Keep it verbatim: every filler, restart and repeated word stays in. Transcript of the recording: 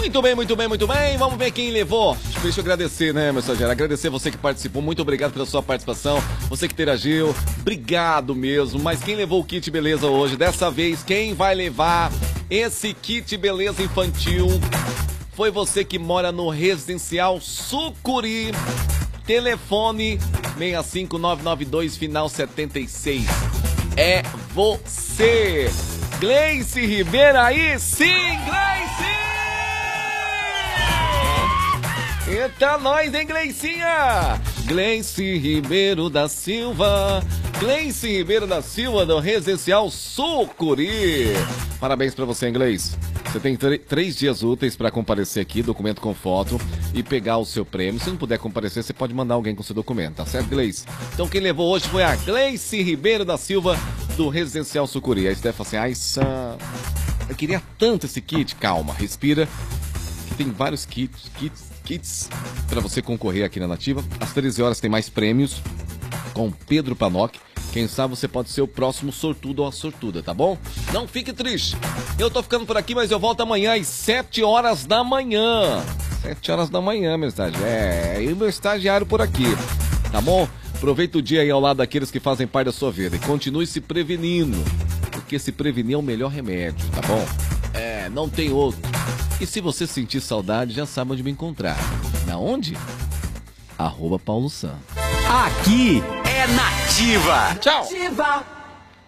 Muito bem, muito bem, muito bem. Vamos ver quem levou. Deixa eu agradecer, né, meu mensageiro? Agradecer você que participou. Muito obrigado pela sua participação. Você que interagiu. Obrigado mesmo. Mas quem levou o kit beleza hoje? Dessa vez, quem vai levar esse kit beleza infantil foi você que mora no Residencial Sucuri. Telefone seis cinco nove nove dois, final setenta e seis. É você. Gleice Ribeiro aí, sim, Gleice! Eita, nós, hein, Gleicinha? Gleice Ribeiro da Silva. Gleice Ribeiro da Silva, do Residencial Sucuri. Parabéns pra você, hein, Gleice? Você tem três dias úteis para comparecer aqui, documento com foto, e pegar o seu prêmio. Se não puder comparecer, você pode mandar alguém com seu documento, tá certo, Gleice? Então quem levou hoje foi a Gleice Ribeiro da Silva, do Residencial Sucuri. A Steph assim, ai, Sam, eu queria tanto esse kit. Calma, respira, que tem vários kits, kits, kits para você concorrer aqui na Nativa. Às treze horas tem mais prêmios com Pedro Panoc. Quem sabe você pode ser o próximo sortudo ou a sortuda, tá bom? Não fique triste. Eu tô ficando por aqui, mas eu volto amanhã às sete horas da manhã. sete horas da manhã, meu estagiário. É, e o meu estagiário por aqui, tá bom? Aproveita o dia aí ao lado daqueles que fazem parte da sua vida e continue se prevenindo, porque se prevenir é o melhor remédio, tá bom? É, não tem outro. E se você sentir saudade, já sabe onde me encontrar. Na onde? Arroba Paulo Sam. Aqui é Nativa. Tchau. Nativa.